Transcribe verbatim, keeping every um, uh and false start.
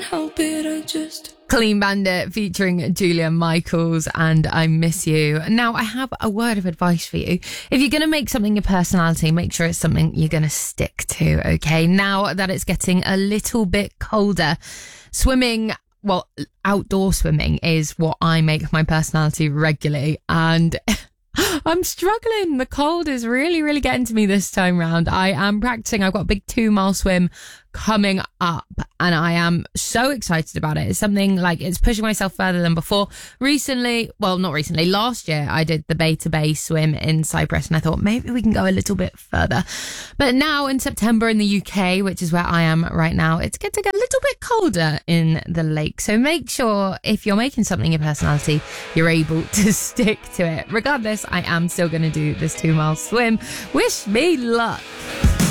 help it, I just... Clean Bandit featuring Julia Michaels and I Miss You. Now, I have a word of advice for you. If you're going to make something your personality, make sure it's something you're going to stick to, okay? Now that it's getting a little bit colder, swimming, well, outdoor swimming is what I make my personality regularly, and I'm struggling. The cold is really, really getting to me this time round. I am practicing. I've got a big two mile swim coming up and I am so excited about it. It's something like it's pushing myself further than before. Recently, well, not recently, last year I did the Bay to Bay swim in Cyprus and I thought maybe we can go a little bit further. But now in September in the U K, which is where I am right now, it's getting a little bit colder in the lake. So make sure if you're making something your personality, you're able to stick to it. Regardless, I am still going to do this two mile swim. Wish me luck.